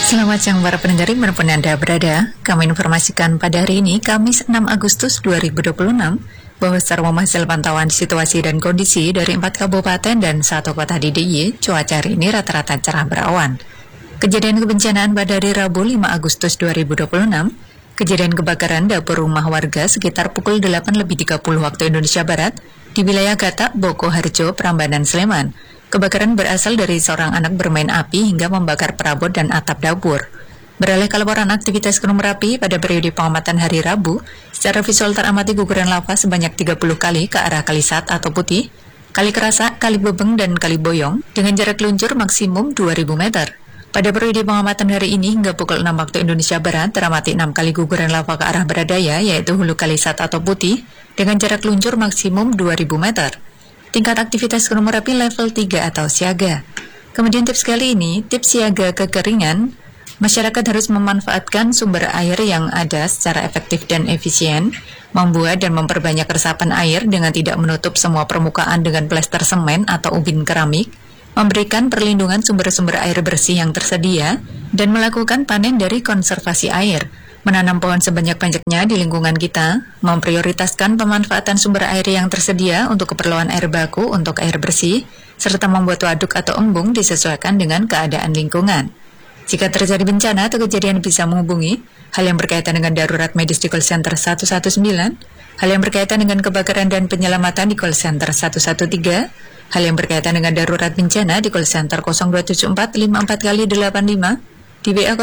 Selamat siang para pendengar dimanapun Anda berada. Kami informasikan pada hari ini, Kamis 6 Agustus 2026, bahwa secara memahasil pantauan situasi dan kondisi dari 4 kabupaten dan 1 kota di DIY, cuaca hari ini rata-rata cerah berawan. Kejadian kebencanaan pada hari Rabu 5 Agustus 2026, kejadian kebakaran dapur rumah warga sekitar pukul 8.30 waktu Indonesia Barat di wilayah Gatak, Boko Harjo, Prambanan, Sleman. Kebakaran berasal dari seorang anak bermain api hingga membakar perabot dan atap dapur. Beralih ke laporan aktivitas gunung Merapi pada periode pengamatan hari Rabu, secara visual teramati guguran lava sebanyak 30 kali ke arah Kalisat atau Putih, Kali Kerasa, Kali Bebeng, dan Kali Boyong dengan jarak luncur maksimum 2.000 meter. Pada periode pengamatan hari ini hingga pukul 6 waktu Indonesia Barat teramati 6 kali guguran lava ke arah Baradaya, yaitu Hulu Kalisat atau Putih, dengan jarak luncur maksimum 2.000 meter. Tingkat aktivitas gunung Merapi level 3 atau siaga. Kemudian tips kali ini, tips siaga kekeringan. Masyarakat harus memanfaatkan sumber air yang ada secara efektif dan efisien, membuat dan memperbanyak resapan air dengan tidak menutup semua permukaan dengan plester semen atau ubin keramik, memberikan perlindungan sumber-sumber air bersih yang tersedia, dan melakukan panen dari konservasi air. Menanam pohon sebanyak-banyaknya di lingkungan kita, memprioritaskan pemanfaatan sumber air yang tersedia untuk keperluan air baku untuk air bersih, serta membuat waduk atau embung disesuaikan dengan keadaan lingkungan. Jika terjadi bencana atau kejadian bisa menghubungi hal yang berkaitan dengan darurat medis di call center 119, hal yang berkaitan dengan kebakaran dan penyelamatan di call center 113, hal yang berkaitan dengan darurat bencana di call center 0274 54x85, di WA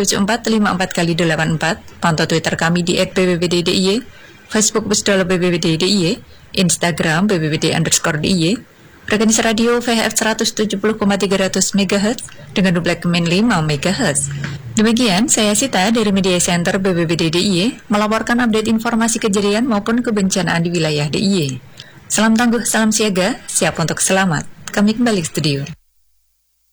027454x84, pantau Twitter kami di @bbbddiy, Facebook Pusdolo BBBDDIY, Instagram BBBD_DIY, frekuensi radio VHF 170,300 MHz dengan duplek min 5 MHz. Demikian, saya Sita dari Media Center BBBDDIY melaporkan update informasi kejadian maupun kebencanaan di wilayah DIY. Salam tangguh, salam siaga, siap untuk selamat. Kami kembali ke studio.